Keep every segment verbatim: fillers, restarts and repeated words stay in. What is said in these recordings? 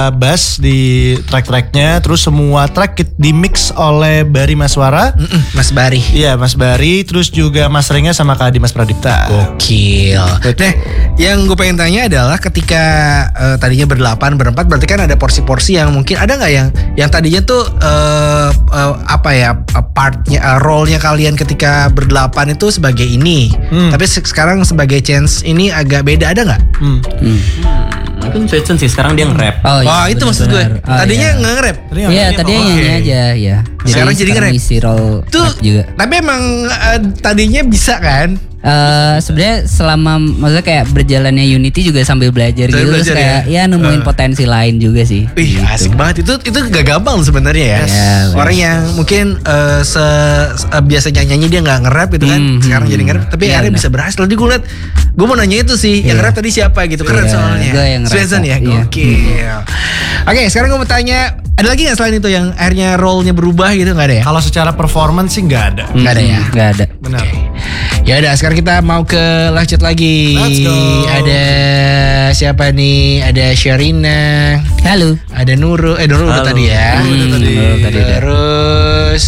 bass di track-tracknya, terus semua track di mix oleh Bari Maswara. Mm-mm, Mas Bari. Iya, Mas Bari, terus juga masteringnya sama Kak Adi Mas Pradipta. Gokil. Nah, yang gue pengen tanya adalah ketika uh, tadinya berdelapan, berempat, berarti kan ada porsi-porsi yang mungkin ada nggak yang yang tadinya tuh uh, uh, apa ya partnya, uh, role-nya kalian ketika berdelapan itu sebagai ini, hmm. tapi se- sekarang sebagai Chance ini agak beda, ada nggak? Hmm. Hmm. Mungkin Swetson sih sekarang dia nge-rap. Oh, iya, oh itu maksud gue. Oh, tadinya iya. nggak nge-rap. Iya, tadinya nyanyi okay. aja ya. Jadi sekarang jadi nge-rap. Isi role tuh, rap juga. Tapi emang uh, tadinya bisa kan? Uh, sebenarnya selama maksudnya kayak berjalannya Unity juga sambil belajar sambil gitu, belajar terus kayak ya, ya nemuin uh. potensi lain juga sih. Wih gitu. Asik banget, itu itu gak gampang sebenarnya ya. Yes. Orang yang mungkin uh, se, se uh, biasa nyanyi dia nggak nge-rap gitu kan, mm-hmm. sekarang jadi nge-rap, tapi yeah, akhirnya bisa berhasil. Tadi gue liat, gue mau nanya itu sih, yeah. yang nge-rap tadi siapa gitu, keren yeah, soalnya. Swetson ya, iya. oke. Okay. Oke, okay, sekarang gue mau tanya, ada lagi nggak selain itu yang akhirnya role-nya berubah gitu, nggak ada ya? Kalau secara performance sih nggak ada. Nggak ada ya? Nggak ada. Benar. Okay. Ya udah, sekarang kita mau ke lanjut lagi. Let's go. Ada siapa nih? Ada Sherina. Halo. Ada Nurul. Eh Nurul udah tadi ya. Hmm, udah tadi. tadi. Terus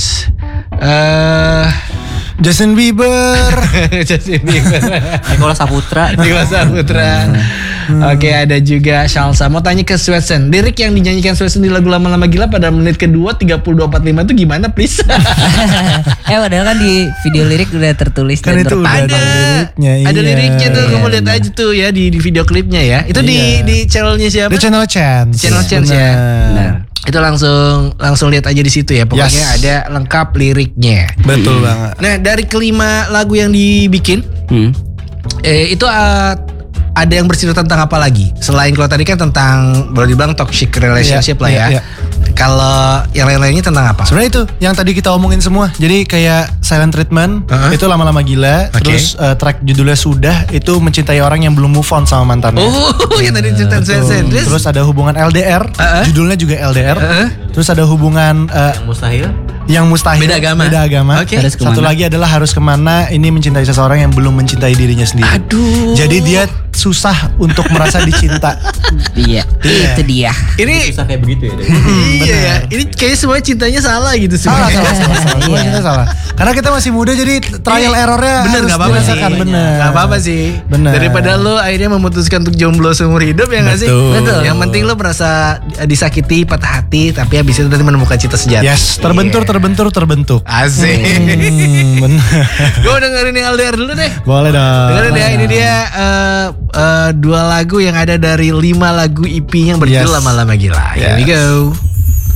uh, Justin Bieber. Justin Bieber. Nicholas Saputra. Nicholas Saputra. Hmm. Oke, okay, ada juga Shalsa. Mau tanya ke Swetson, lirik yang dinyanyikan Swetson di lagu Lama-Lama Gila pada menit kedua tiga puluh dua empat puluh lima itu gimana, please? eh padahal kan di video lirik udah tertulis kan dan itu udah ada liriknya. Ada iya. liriknya tuh, kamu lihat iya, aja tuh ya di, di video klipnya ya. Itu iya. di di channelnya siapa? Di channel Chance. Channel Chance ya. Benar. Itu langsung langsung lihat aja di situ ya. Pokoknya yes. ada lengkap liriknya. Betul hmm. banget. Nah, dari kelima lagu yang dibikin, hmm. eh, itu uh, ada yang bercerita tentang apa lagi? Selain kalau tadi kan tentang boleh dibilang toxic relationship yeah, lah ya. Yeah, yeah. Kalau yang lain-lainnya tentang apa? Sebenarnya itu yang tadi kita omongin semua. Jadi kayak Silent Treatment uh-huh. itu Lama-Lama Gila. Okay. Terus uh, track judulnya Sudah itu mencintai orang yang belum move on sama mantannya. Oh, yang tadi cerita Swetson. Terus, terus ada hubungan L D R, uh-huh. judulnya juga L D R. Uh-huh. Terus ada hubungan uh, yang mustahil. Yang mustahil. Beda agama. Beda agama. Okay. Satu lagi adalah Harus Kemana. Ini mencintai seseorang yang belum mencintai dirinya sendiri. Aduh. Jadi dia susah untuk merasa dicinta. Iya, yeah. itu dia. Ini susah kayak begitu ya. Iya ya. Ini kayaknya semua cintanya salah gitu sih. Salah, salah, salah, salah. Semua cinta salah. Karena kita masih muda jadi trial errornya bener nggak apa-apa sih. Bener. Nggak apa-apa sih. Bener. Daripada lo akhirnya memutuskan untuk jomblo seumur hidup ya nggak sih. Betul. Yang penting lo merasa disakiti, patah hati, tapi habis itu nanti menemukan cinta sejati. Yes, terbentur, yeah. terbentur, terbentuk. Asik. Hmm, bener. Gue dengerin yang L D R dulu deh. Boleh dong. Dengerin ya, ini dia uh, uh, dua lagu yang ada dari lima lagu E P yang berjudul yes. Lama-Lama Gila. Yes. Here we go.